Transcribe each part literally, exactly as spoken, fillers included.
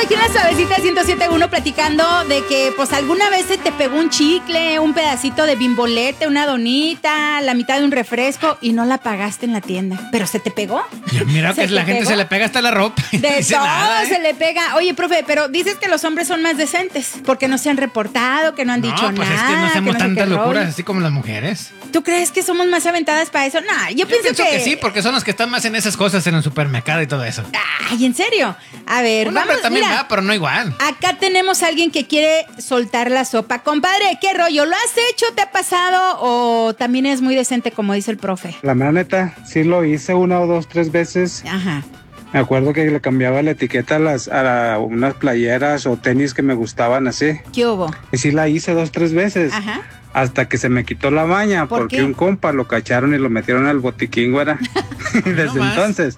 aquí en la Suavecita ciento siete punto uno platicando de que pues alguna vez se te pegó un chicle, un pedacito de bimbolete, una donita, la mitad de un refresco y no la pagaste en la tienda, pero se te pegó. Ya, mira que la gente pegó? Se le pega hasta la ropa. De todo nada, ¿eh? Se le pega. Oye, profe, pero dices que los hombres son más decentes porque no se han reportado, que no han no, dicho pues nada. Es que no hacemos no tantas locuras así como las mujeres. ¿Tú crees que somos más aventadas para eso? No, yo, yo pienso, pienso que... que sí, porque son los que están más en esas cosas en el supermercado y todo eso. Ay, ¿en serio? A ver, un vamos, también mira, va, pero no igual. Acá tenemos a alguien que quiere soltar la sopa. Compadre, ¿qué rollo? ¿Lo has hecho? ¿Te ha pasado? ¿O también es muy decente, como dice el profe? La mera neta, sí lo hice una o dos, tres veces. Ajá. Me acuerdo que le cambiaba la etiqueta a, las, a la, unas playeras o tenis que me gustaban así. ¿Qué hubo? Y sí la hice dos, tres veces. Ajá. Hasta que se me quitó la maña, ¿Por porque qué? un compa lo cacharon y lo metieron al botiquín, güera. Y desde no entonces,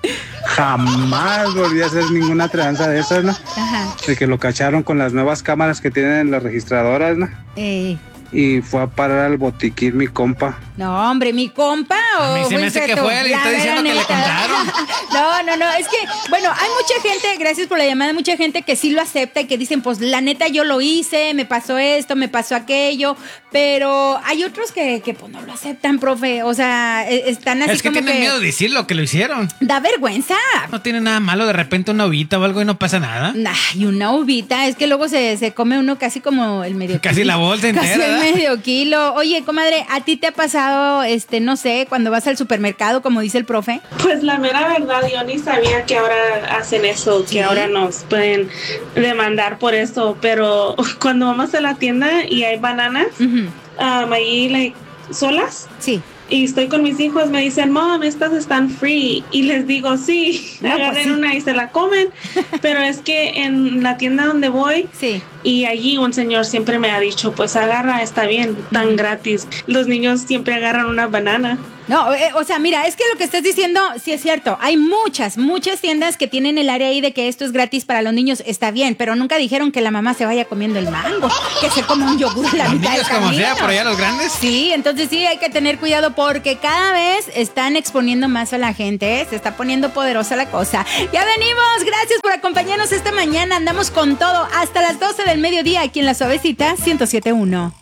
jamás volví a hacer ninguna tranza de esas, ¿no? Ajá. De que lo cacharon con las nuevas cámaras que tienen las registradoras, ¿no? Eh... Y fue a parar al botiquín mi compa. No, hombre, mi compa o a mí se me hace que fue, le está diciendo que le contaron. No, no, no, es que, bueno, hay mucha gente, gracias por la llamada, mucha gente que sí lo acepta y que dicen, pues la neta yo lo hice, me pasó esto, me pasó aquello, pero hay otros que, que pues no lo aceptan, profe, o sea, están así es que como tienen que miedo de decirlo, que lo hicieron. Da vergüenza. No tiene nada malo, de repente una uvita o algo y no pasa nada. Ay, una uvita, es que luego se, se come uno casi como el medio Casi kilo. la bolsa entera, Casi el ¿verdad? medio kilo. Oye, comadre, ¿a ti te ha pasado, este, no sé, cuando vas al supermercado, como dice el profe? Pues la mera verdad, yo ni sabía que ahora hacen eso, ¿Sí? que ahora nos pueden demandar por eso, pero cuando vamos a la tienda y hay bananas, Uh-huh. um, ahí like, solas, Sí. y estoy con mis hijos, me dicen, Mom, estas están free. Y les digo, sí, No, pues agarren sí. una y se la comen. Pero es que en la tienda donde voy, Sí. y allí un señor siempre me ha dicho, pues agarra, está bien, tan gratis. Los niños siempre agarran una banana. No, eh, o sea, mira, es que lo que estás diciendo sí es cierto. Hay muchas, muchas tiendas que tienen el área ahí de que esto es gratis para los niños. Está bien, pero nunca dijeron que la mamá se vaya comiendo el mango, que se coma un yogur a la Los mitad del niños como camino. sea, por allá los grandes. Sí, entonces sí, hay que tener cuidado porque cada vez están exponiendo más a la gente, ¿eh? Se está poniendo poderosa la cosa. Ya venimos, gracias por acompañarnos esta mañana. Andamos con todo hasta las doce del mediodía aquí en La Suavecita ciento siete punto uno.